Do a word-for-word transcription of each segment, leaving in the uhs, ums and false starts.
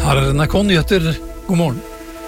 Her er N R K Nyheter. God morgen.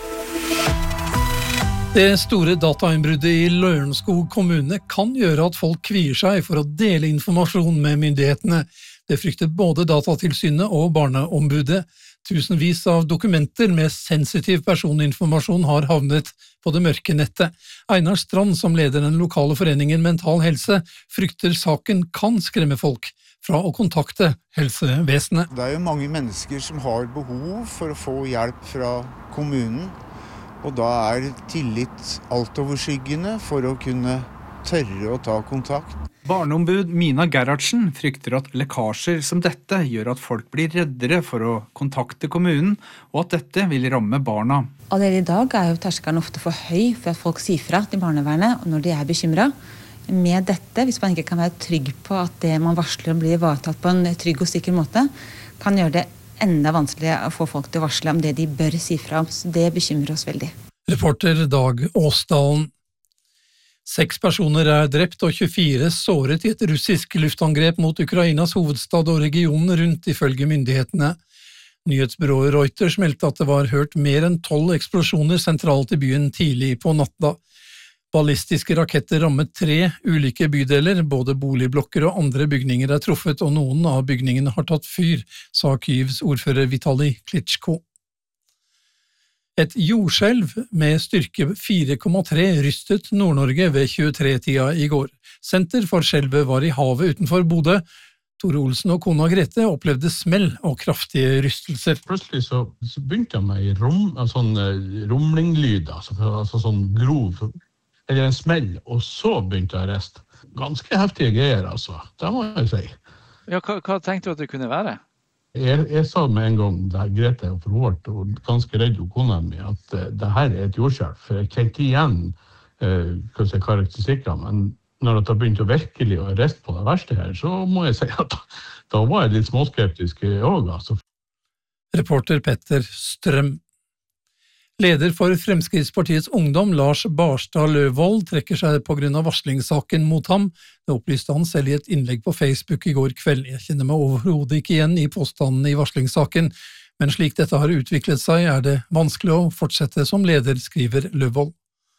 Det store datainnbruddet i Lørenskog kommune kan gjøre at folk kvier seg for å dele informasjon med myndighetene. Det frykter både Datatilsynet og Barneombudet. Tusenvis av dokumenter med sensitiv personinformasjon har havnet på det mørke nettet. Einar Strand, som leder den lokale foreningen Mental Helse, frykter saken kan skremme folk fra å kontakte helsevesenet. Det er jo mange mennesker som har behov for å få hjelp fra kommunen, og da er tillit altoverskyggende for å kunne tørre å ta kontakt. Barneombud Mina Gerhardsen frykter at lekkasjer som dette gjør at folk blir reddere for å kontakte kommunen, og at dette vil ramme barna. Allerede i dag er jo terskelen ofte for høy for at folk sier fra til barnevernet når de er bekymret. Med dette, hvis man ikke kan være trygg på at det man varsler blir ivaretatt på en trygg og sikker måte, kan gjøre det enda vanskeligere å få folk til å varsle om det de bør si fra om. Så det bekymrer oss veldig. Reporter Dag Åsdalen. Seks personer er drept og tjuefire såret i et russisk luftangrep mot Ukrainas hovedstad og regionen rundt, ifølge myndighetene. Nyhetsbyrået Reuters meldte at det var hørt mer enn tolv eksplosjoner sentralt i byen tidlig på natta. Ballistiske raketter rammet tre ulike bydeler, både boligblokker og andre bygninger er truffet, og noen av bygningene har tatt fyr, sa Kyivs ordfører Vitali Klitschko. Et jordskjelv med styrke fire komma tre rystet Nord-Norge ved tjuetre-tida i går. Senter for skjelvet var i havet utenfor Bodø. Tore Olsen og kona Grete opplevde smell og kraftige rystelser. Plutselig så, så begynte jeg med rom, sånn rumlinglyd, altså, altså sånn grov, eller en smell, og så begynte jeg å reste. Ganske heftige greier, altså. Det må jeg si. Ja, hva, hva tenkte du at det kunne være? Jeg, jeg sa med en gang, da Grete og forhårt, og ganske redd og kona mi, at uh, det her er et jordskjelv. For jeg kjente igjen uh, hva jeg karakteristikker, men når jeg begynte å virkelig å reste på det verste her, så må jeg si at da var jeg litt småskeptisk også, altså. Reporter Petter Strøm. Leder for Fremskrittspartiets ungdom, Lars Barstad Løvold, trekker seg på grunn av varslingssaken mot ham. Det opplyste han selv i et innlegg på Facebook i går kveld. Jeg kjenner meg overhodet ikke igjen i påstandene i varslingssaken, men slik dette har utviklet seg, er det vanskelig å fortsette som leder, skriver Løvold.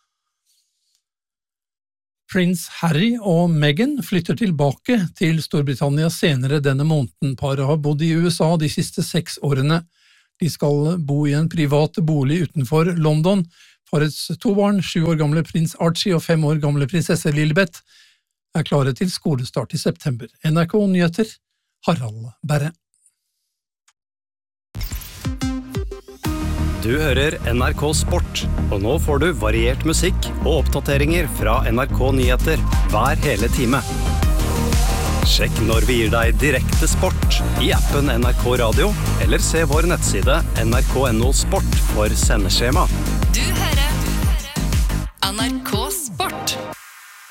Prins Harry og Meghan flytter tilbake til Storbritannia senere denne måneden. Paret har bodd i U S A de siste seks årene. De skal bo i en privat bolig utenfor London. Parets to barn, sju år gamle prins Archie og fem år gamle prinsesse Lilibet, er klare til skolestart i september. N R K Nyheter, Harald Berre. Du hører N R K Sport, og nå får du variert musikk og oppdateringer fra N R K Nyheter hver hele time. Sjekk når vi gir deg direkte sport i appen N R K Radio, eller se vår nettside N R K punktum no sport for sendeskjema. Du hører N R K